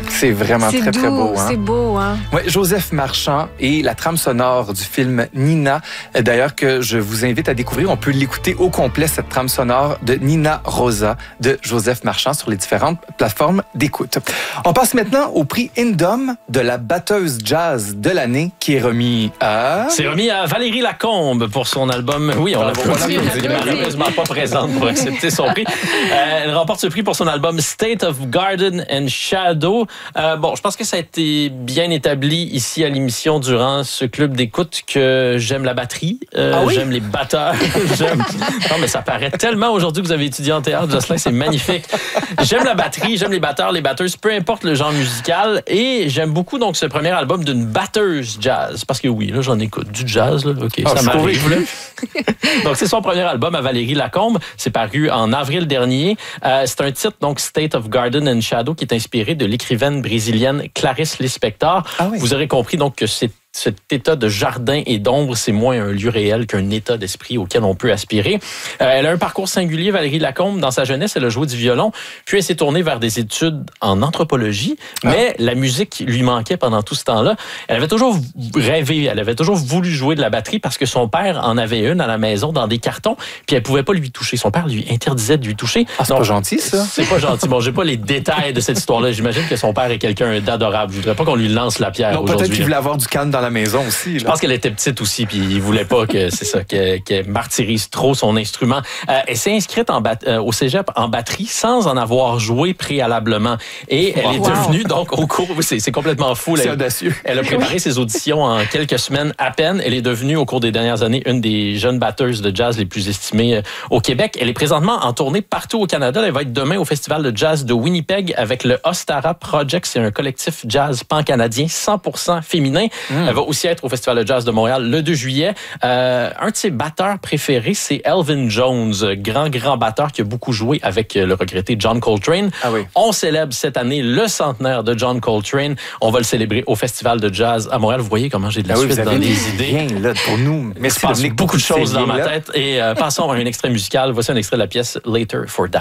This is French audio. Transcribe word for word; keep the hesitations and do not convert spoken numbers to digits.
C'est vraiment c'est très, doux, très beau. Hein? C'est beau, hein? Oui, Joseph Marchand et la trame sonore du film Nina, d'ailleurs, que je vous invite à découvrir. On peut l'écouter au complet, cette trame sonore de Nina Rosa de Joseph Marchand sur les différentes plateformes d'écoute. On passe maintenant au prix Indom de la batteuse jazz de l'année qui est remis à... C'est remis à Valérie Lacombe pour son album. Oui, on l'a Oui, Elle n'est malheureusement pas présente pour accepter son prix. Euh, elle remporte ce prix pour son album State of Garden and Shadow. Euh, bon, je pense que ça a été bien établi ici à l'émission durant ce club d'écoute que j'aime la batterie, euh, ah oui? j'aime les batteurs. j'aime... Non, mais ça paraît tellement aujourd'hui que vous avez étudié en théâtre, Jocelyn, c'est magnifique. J'aime la batterie, j'aime les batteurs, les batteuses, peu importe le genre musical, et j'aime beaucoup donc ce premier album d'une batteuse jazz, parce que oui, là j'en écoute du jazz, là, ok, ah, ça m'arrive. Là. Donc c'est son premier album à Valérie Lacombe, c'est paru en avril dernier. Euh, c'est un titre donc State of Garden and Shadow qui est inspiré de l'écrivaine brésilienne Clarice Lispector. Ah oui. Vous aurez compris donc que c'est cet état de jardin et d'ombre, c'est moins un lieu réel qu'un état d'esprit auquel on peut aspirer. Euh, elle a un parcours singulier, Valérie Lacombe. Dans sa jeunesse, elle a joué du violon, puis elle s'est tournée vers des études en anthropologie, ah. mais la musique lui manquait pendant tout ce temps-là. Elle avait toujours rêvé, elle avait toujours voulu jouer de la batterie parce que son père en avait une à la maison dans des cartons, puis elle pouvait pas lui toucher. Son père lui interdisait de lui toucher. Ah, c'est Donc, pas gentil, ça? C'est pas gentil. Bon, j'ai pas les détails de cette histoire-là. J'imagine que son père est quelqu'un d'adorable. Je voudrais pas qu'on lui lance la pierre non, aujourd'hui. Peut-être qu'il voulait avoir du calme dans la maison aussi. Là. Je pense qu'elle était petite aussi, puis il voulait pas que c'est ça qu'elle, qu'elle martyrise trop son instrument. Euh, elle s'est inscrite en bat, euh, au cégep en batterie sans en avoir joué préalablement, et elle wow. est devenue donc au cours. C'est, c'est complètement fou. C'est elle, audacieux. Elle a préparé ses auditions en quelques semaines à peine. Elle est devenue au cours des dernières années une des jeunes batteuses de jazz les plus estimées au Québec. Elle est présentement en tournée partout au Canada. Elle va être demain au Festival de jazz de Winnipeg avec le Ostara Project. C'est un collectif jazz pan-canadien cent pour cent féminin. Mm. Elle va aussi être au Festival de jazz de Montréal le deux juillet. Euh, un de ses batteurs préférés, c'est Elvin Jones, grand, grand batteur qui a beaucoup joué avec le regretté John Coltrane. Ah oui. On célèbre cette année le centenaire de John Coltrane. On va le célébrer au Festival de jazz à Montréal. Vous voyez comment j'ai de la ah oui, suite dans les idées. Bien, là, pour nous. Mais il se passe beaucoup de choses dans ma tête. Et euh, passons à un extrait musical. Voici un extrait de la pièce Later for That.